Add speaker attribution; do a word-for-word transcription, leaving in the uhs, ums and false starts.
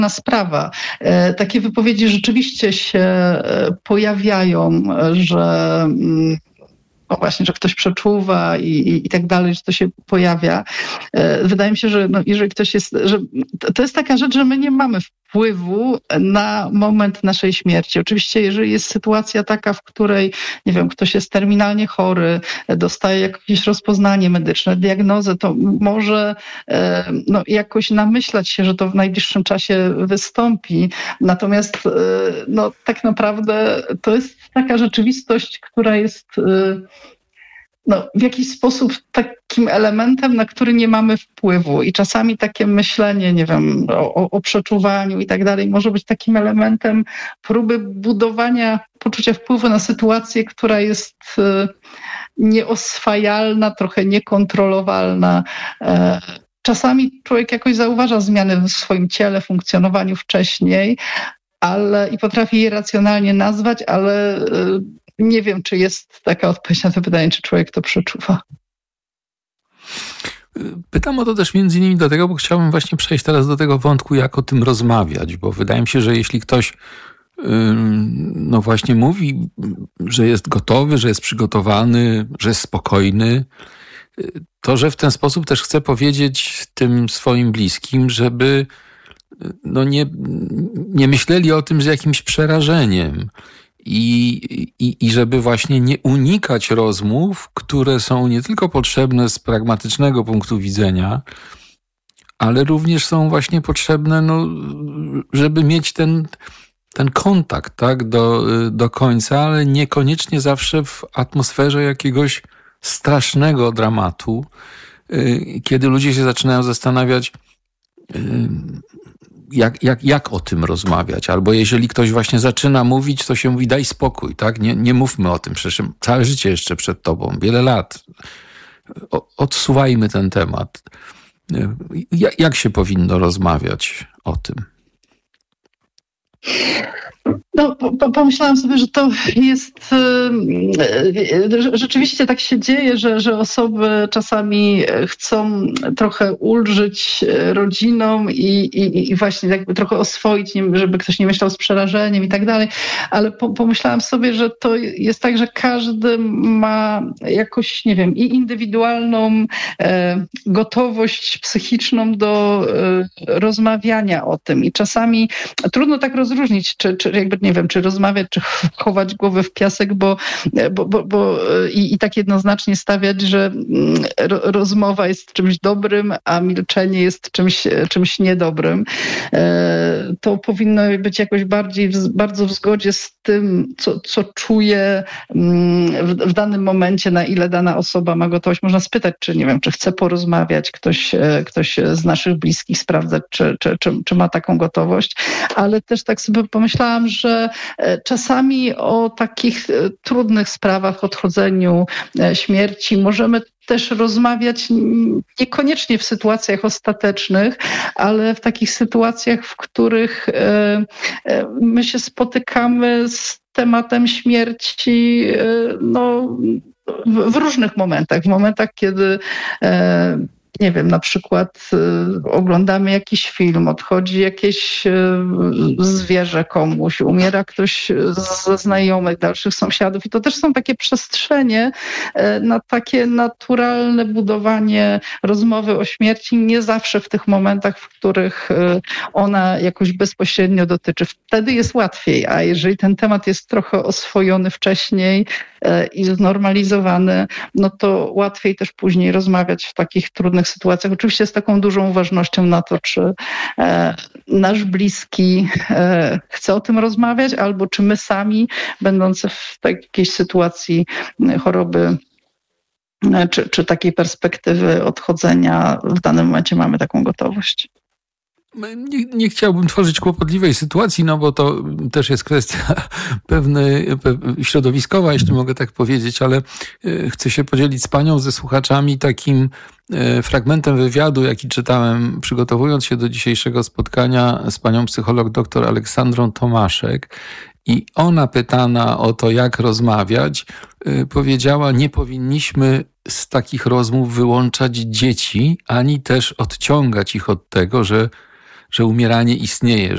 Speaker 1: sprawa. Takie wypowiedzi rzeczywiście się pojawiają, że no właśnie, że ktoś przeczuwa i, i, i tak dalej, że to się pojawia. Wydaje mi się, że no, jeżeli ktoś jest, że to jest taka rzecz, że my nie mamy wpływu na moment naszej śmierci. Oczywiście, jeżeli jest sytuacja taka, w której, nie wiem, ktoś jest terminalnie chory, dostaje jakieś rozpoznanie medyczne, diagnozę, to może no, jakoś namyślać się, że to w najbliższym czasie wystąpi. Natomiast no, tak naprawdę to jest taka rzeczywistość, która jest no, w jakiś sposób takim elementem, na który nie mamy wpływu. I czasami takie myślenie, nie wiem, o, o przeczuwaniu i tak dalej, może być takim elementem próby budowania poczucia wpływu na sytuację, która jest nieoswajalna, trochę niekontrolowalna. Czasami człowiek jakoś zauważa zmiany w swoim ciele, funkcjonowaniu wcześniej, ale i potrafi je racjonalnie nazwać, ale nie wiem, czy jest taka odpowiedź na to pytanie, czy człowiek to przeczuwa.
Speaker 2: Pytam o to też między innymi dlatego, bo chciałbym właśnie przejść teraz do tego wątku, jak o tym rozmawiać, bo wydaje mi się, że jeśli ktoś no właśnie mówi, że jest gotowy, że jest przygotowany, że jest spokojny, to że w ten sposób też chce powiedzieć tym swoim bliskim, żeby no nie, nie myśleli o tym z jakimś przerażeniem. I, i, I żeby właśnie nie unikać rozmów, które są nie tylko potrzebne z pragmatycznego punktu widzenia, ale również są właśnie potrzebne, no, żeby mieć ten, ten kontakt, tak, do, do końca, ale niekoniecznie zawsze w atmosferze jakiegoś strasznego dramatu, kiedy ludzie się zaczynają zastanawiać, Jak, jak, jak o tym rozmawiać? Albo jeżeli ktoś właśnie zaczyna mówić, to się mówi daj spokój, tak? Nie, nie mówmy o tym, przecież całe życie jeszcze przed tobą, wiele lat. O, odsuwajmy ten temat. Jak, jak się powinno rozmawiać o tym?
Speaker 1: No, pomyślałam sobie, że to jest, rzeczywiście tak się dzieje, że, że osoby czasami chcą trochę ulżyć rodzinom i, i, i właśnie jakby trochę oswoić, żeby ktoś nie myślał z przerażeniem i tak dalej, ale pomyślałam sobie, że to jest tak, że każdy ma jakoś, nie wiem, i indywidualną gotowość psychiczną do rozmawiania o tym i czasami trudno tak rozróżnić, czy, czy jakby nie wiem, czy rozmawiać, czy chować głowę w piasek, bo, bo, bo, bo i, i tak jednoznacznie stawiać, że rozmowa jest czymś dobrym, a milczenie jest czymś, czymś niedobrym. To powinno być jakoś bardziej, bardzo w zgodzie z tym, co, co czuje w, w danym momencie, na ile dana osoba ma gotowość. Można spytać, czy nie wiem, czy chce porozmawiać, ktoś, ktoś z naszych bliskich sprawdzać, czy, czy, czy, czy ma taką gotowość, ale też tak sobie pomyślałam, że czasami o takich trudnych sprawach, odchodzeniu, śmierci możemy też rozmawiać niekoniecznie w sytuacjach ostatecznych, ale w takich sytuacjach, w których my się spotykamy z tematem śmierci no, w różnych momentach. W momentach, kiedy nie wiem, na przykład y, oglądamy jakiś film, odchodzi jakieś y, zwierzę komuś, umiera ktoś ze znajomych, dalszych sąsiadów i to też są takie przestrzenie y, na takie naturalne budowanie rozmowy o śmierci, nie zawsze w tych momentach, w których y, ona jakoś bezpośrednio dotyczy. Wtedy jest łatwiej, a jeżeli ten temat jest trochę oswojony wcześniej y, i znormalizowany, no to łatwiej też później rozmawiać w takich trudnych sytuacjach. Oczywiście z taką dużą uważnością na to, czy e, nasz bliski e, chce o tym rozmawiać, albo czy my sami, będący w takiej sytuacji choroby, e, czy, czy takiej perspektywy odchodzenia, w danym momencie mamy taką gotowość.
Speaker 2: Nie, nie chciałbym tworzyć kłopotliwej sytuacji, no bo to też jest kwestia pewnej, pe, środowiskowa, jeśli mogę tak powiedzieć, ale chcę się podzielić z panią, ze słuchaczami takim fragmentem wywiadu, jaki czytałem, przygotowując się do dzisiejszego spotkania z panią psycholog dr Aleksandrą Tomaszek. I ona, pytana o to, jak rozmawiać, powiedziała, nie powinniśmy z takich rozmów wyłączać dzieci, ani też odciągać ich od tego, że że umieranie istnieje,